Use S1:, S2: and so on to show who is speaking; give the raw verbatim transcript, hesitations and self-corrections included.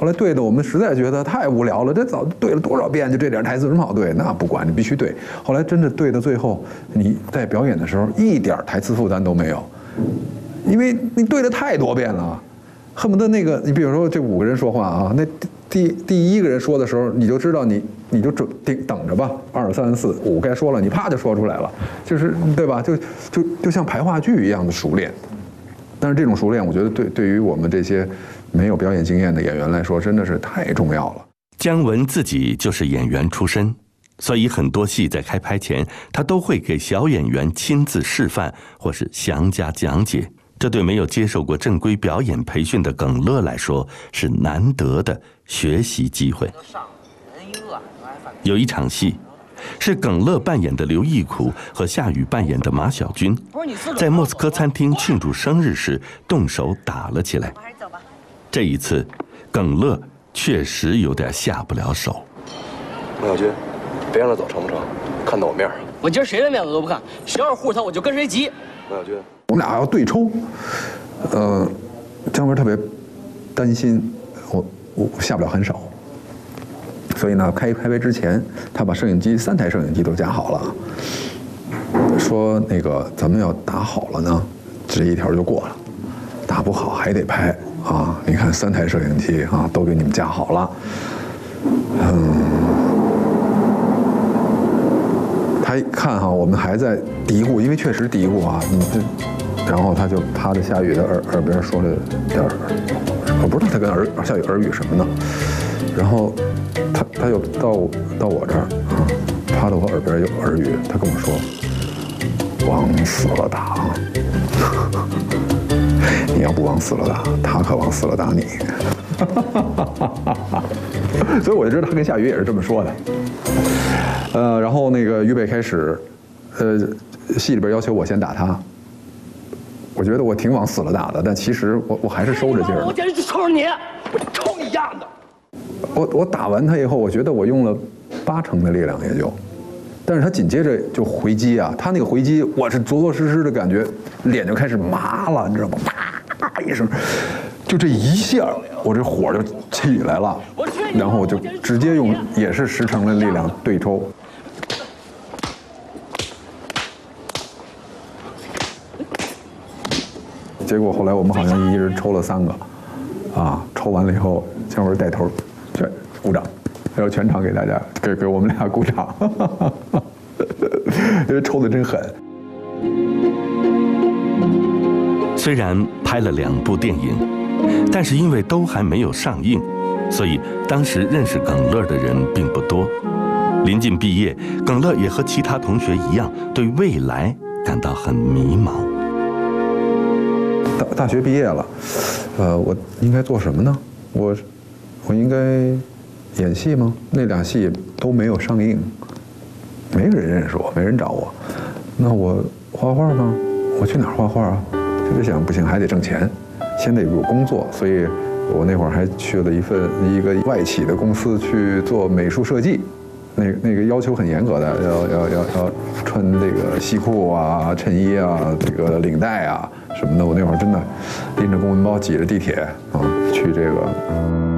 S1: 后来对的，我们实在觉得太无聊了，这早对了多少遍，就这点台词有什么好对？那不管，你必须对。后来真的对到最后，你在表演的时候一点台词负担都没有，因为你对了太多遍了，恨不得那个你比如说这五个人说话啊，那第第一个人说的时候，你就知道你你就准等等着吧，二三四五该说了，你啪就说出来了，就是对吧？就就就像排话剧一样的熟练。但是这种熟练，我觉得对对于我们这些没有表演经验的演员来说，真的是太重要了。
S2: 姜文自己就是演员出身，所以很多戏在开拍前，他都会给小演员亲自示范或是详加讲解。这对没有接受过正规表演培训的耿乐来说，是难得的学习机会。有一场戏，是耿乐扮演的刘义苦和夏雨扮演的马小军，在莫斯科餐厅庆祝生日时动手打了起来。这一次，耿乐确实有点下不了手。
S3: 马小军，别让他走成不成？看到我面。
S4: 我今儿谁的面子都不看，谁要是护他，我就跟谁急。
S3: 马小军，
S1: 我们俩要对抽，呃，姜文特别担心我我下不了很少。所以呢，开开拍之前，他把摄影机三台摄影机都架好了，说那个咱们要打好了呢，这一条就过了；打不好还得拍啊！你看三台摄影机啊，都给你们架好了。嗯，他一看哈，我们还在嘀咕，因为确实嘀咕啊，你这，然后他就趴在夏雨的耳耳边说了点儿，我不知道他跟耳夏雨耳语什么呢，然后。他他又到到我这儿啊，趴到我耳边有耳语，他跟我说：“往死了打啊！你要不往死了打，他可往死了打你。”所以我就知道他跟夏雨也是这么说的。呃，然后那个预备开始，呃，戏里边要求我先打他，我觉得我挺往死了打的，但其实我我还是收着劲儿。
S4: 我简直就抽着你，我抽你丫的！
S1: 我我打完他以后，我觉得我用了八成的力量也就，但是他紧接着就回击啊，他那个回击我是着着实实的感觉，脸就开始麻了，你知道吗？啪一声，就这一下，我这火就起来了，然后我就直接用也是十成的力量对抽。结果后来我们好像一人抽了三个，啊，抽完了以后，姜文带头。鼓掌，还有全场给大家给给我们俩鼓掌，因为抽的真狠。
S2: 虽然拍了两部电影，但是因为都还没有上映，所以当时认识耿乐的人并不多。临近毕业，耿乐也和其他同学一样，对未来感到很迷茫。
S1: 大大学毕业了，呃，我应该做什么呢？我我应该。演戏吗？那俩戏都没有上映，没人认识我，没人找我。那我画画吗？我去哪儿画画啊？就想不行，还得挣钱，先得有工作。所以我那会儿还去了一份一个外企的公司去做美术设计，那那个要求很严格的，要要要要穿这个西裤啊、衬衣啊、这个领带啊什么的。我那会儿真的拎着公文包，挤着地铁啊去这个。